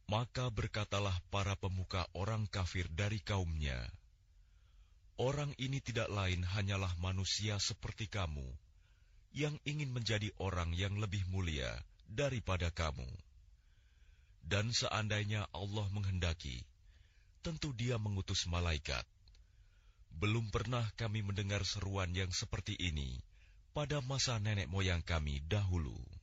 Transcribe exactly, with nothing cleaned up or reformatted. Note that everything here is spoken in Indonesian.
Maka berkatalah para pemuka orang kafir dari kaumnya, "Orang ini tidak lain hanyalah manusia seperti kamu, yang ingin menjadi orang yang lebih mulia daripada kamu. Dan seandainya Allah menghendaki, tentu Dia mengutus malaikat. Belum pernah kami mendengar seruan yang seperti ini pada masa nenek moyang kami dahulu."